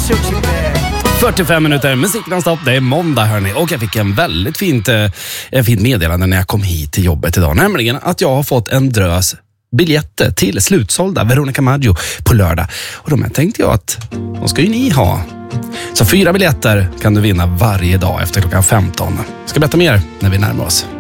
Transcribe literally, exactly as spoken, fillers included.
fyrtiofem minuter musik nonstop, det är måndag hörni. Och jag fick en väldigt fint, eh, fint meddelande när jag kom hit till jobbet idag. Nämligen att jag har fått en drös biljetter till slutsålda Veronica Maggio på lördag. Och de här tänkte jag att de ska ju ni ha. Så fyra biljetter kan du vinna varje dag efter klockan femton. Jag ska berätta mer när vi närmar oss.